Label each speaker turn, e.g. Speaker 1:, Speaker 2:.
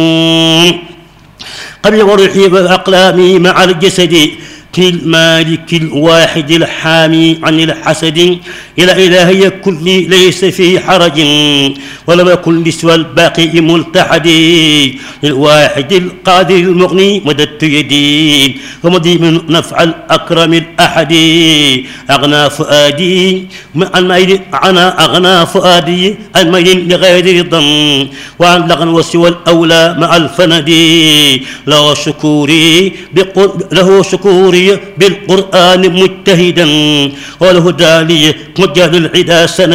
Speaker 1: قبل وروحي وأقلامي مع الجسد في المالك الواحد الحامي عن الحسد إلى إلهي كل ليس في حرج ولم يكن سوى الباقي ملتحد للواحد القادر المغني مددت يدي ومضي من نفع الأكرم الأحد أغنى فؤادي أغنى فؤادي عن ميل لغير رضا وعن لغن وسوى الأولى مع الفند له شكوري بالقرآن مجتهدا وله دالي مجال العدا سند